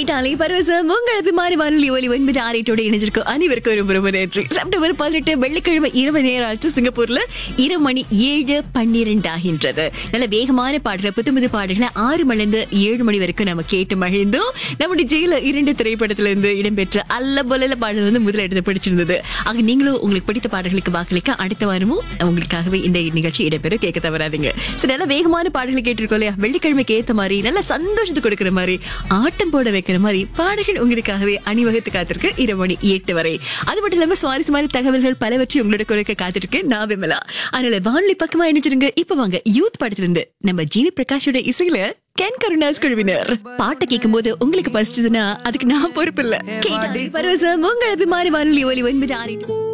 கேட்டாலே பரவசம் உங்கள் அபிமானி வானொலி ஒலி 9 இணைஞ்சிருக்கும் அனைவருக்கும் ஒரு பிரபுரேற்றி. செப்டம்பர் 18 வெள்ளிக்கிழமை இரவு நேரம் ஆச்சு. சிங்கப்பூர்ல இரவு மணி 7:12 ஆகின்றது. நல்ல வேகமான பாடல புத்தமுது பாடல்களை 6 மணிலிருந்து 7 மணி வரைக்கும் நம்ம கேட்டு மகிழ்ந்தோம். நம்முடைய ஜெயில 2 திரைப்படத்துல இருந்து இடம்பெற்ற அல்ல பொல்ல பாடல் வந்து முதல் இடத்தை பிடிச்சிருந்தது. ஆக நீங்களும் உங்களுக்கு பிடித்த பாடல்களுக்கு வாக்களிக்க அடுத்த வாரமும் உங்களுக்காகவே இந்த நிகழ்ச்சி இடம்பெறும். கேட்க தவறாதீங்க. சரி, நல்ல வேகமான பாடல்களை கேட்டிருக்கோம் இல்லையா? வெள்ளிக்கிழமைக்கு ஏத்த மாதிரி நல்ல சந்தோஷத்தை கொடுக்கிற மாதிரி ஆட்டம் போட வைக்கிற மாதிரி பாடல்கள் உங்களுக்காகவே அணிவகுத்து காத்திருக்கு இரவு மணி 8 வரை. அது மட்டும் இல்லாம சுவாரஸ்யமான தகவல்கள் பலவற்றை உங்களோட குறைக்க காத்திருக்கு நான் விமலா. அதனால வானொலி பக்கமா இணைச்சிருங்க. இப்ப வாங்க யூத் படத்துல இருந்து நம்ம ஜிவி பிரகாஷோட இசையில கென் கருணாஸ் குழுவினர் பாட்டை கேட்கும் போது உங்களுக்கு பசிச்சதுன்னா அதுக்கு நான் பொறுப்பு இல்ல. கேட்டாலே பரவசம் உங்கள் அபிமானி வானொலி ஒலி 9.